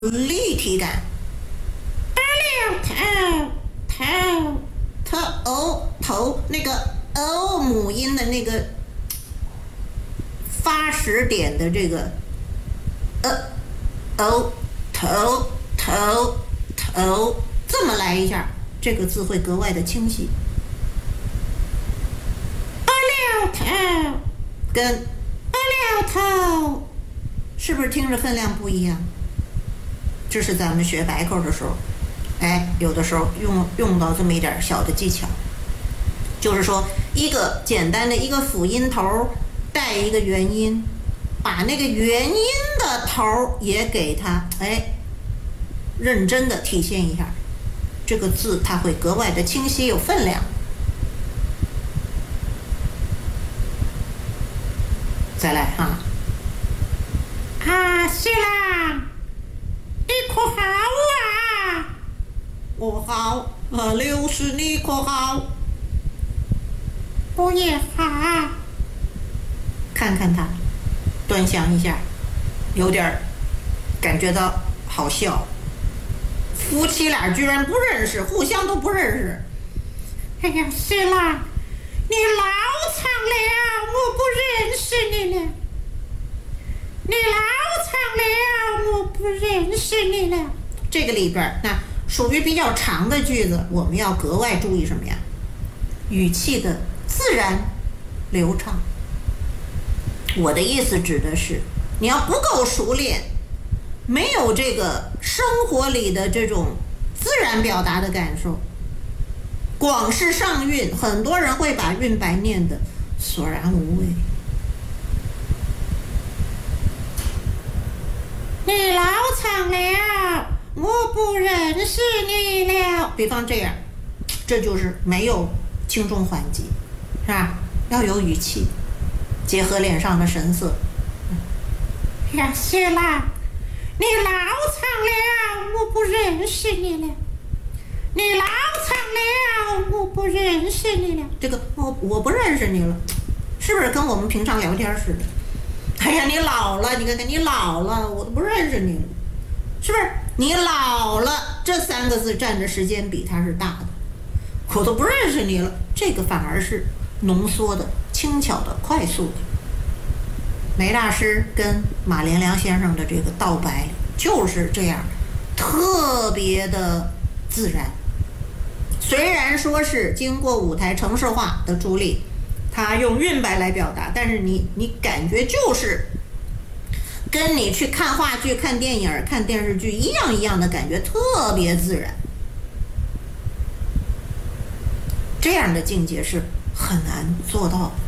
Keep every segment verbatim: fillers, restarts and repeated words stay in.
立体感。头头头头头那个 o 母音的那个发始点的这个呃 o 头头头，这么来一下，这个字会格外的清晰。二六头跟二六头是不是听着分量不一样？这是咱们学白口的时候，哎，有的时候用用到这么一点小的技巧，就是说一个简单的一个辅音头带一个元音，把那个元音的头也给它哎认真的体现一下，这个字它会格外的清晰有分量。再来哈， 啊，是啦，你可好啊？ 我好，呃，刘氏你可好？ 我也好。 看看他，端详一下，有点感觉到好笑。夫妻俩居然不认识，互相都不认识。 哎呀，是啦，你老长了，我不认识你了。你老长了，我不认识你了。 这个里边那属于比较长的句子，我们要格外注意什么呀？语气的自然流畅。我的意思指的是，你要不够熟练，没有这个生活里的这种自然表达的感受，光是上韵，很多人会把韵白念的索然无味。 你老长了，我不认识你了。 比方这样，这就是没有轻重缓急，是吧？要有语气，结合脸上的神色。 呀，谢啦，你老长了，我不认识你了。你老长了，我不认识你了。 这个我我不认识你了，是不是跟我们平常聊天似的？哎呀，你老了，你看看你老了，我都不认识你了，是不是？你老了这三个字占的时间比它是大的，我都不认识你了，这个反而是浓缩的、轻巧的、快速的。梅大师跟马连良先生的这个道白就是这样，特别的自然。虽然说是经过舞台程式化的处理，他用韵白来表达，但是你你感觉就是跟你去看话剧、看电影、看电视剧一样一样的感觉，特别自然。这样的境界是很难做到的。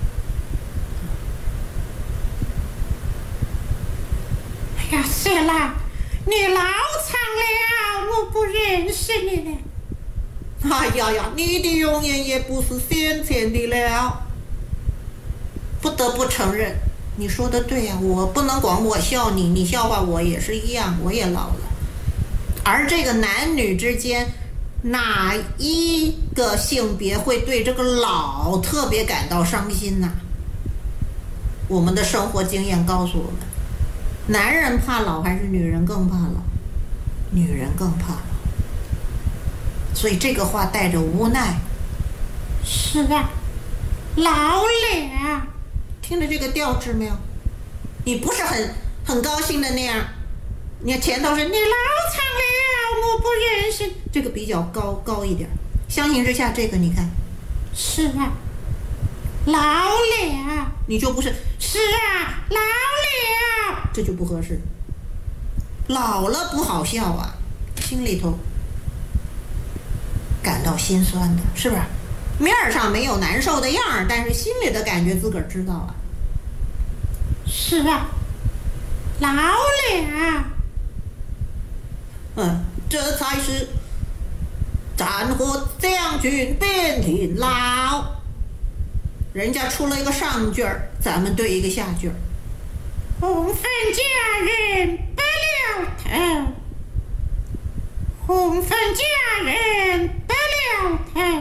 哎呀，谢啦，你老长了，我不认识你了。 哎呀呀，你的容颜也不是先前的了。不得不承认，你说的对呀、啊，我不能光我笑你，你笑话我也是一样，我也老了。而这个男女之间，哪一个性别会对这个老特别感到伤心呢、啊？我们的生活经验告诉我们，男人怕老还是女人更怕老？女人更怕老。所以这个话带着无奈。 是啊，老了。 听着这个调质没有？你不是很很高兴的那样，你看前头是你老长了，我不认识，这个比较高高一点。相形之下，这个你看， 是啊，老了， 你就不是是啊，老了， 这就不合适。老了不好笑啊，心里头感到心酸的，是不是？面上没有难受的样儿，但是心里的感觉自个儿知道啊。 是啊，老了。 嗯，这才是战火将军遍体老。人家出了一个上句儿，咱们对一个下句儿。 红粉佳人不了头，红粉佳人不了头。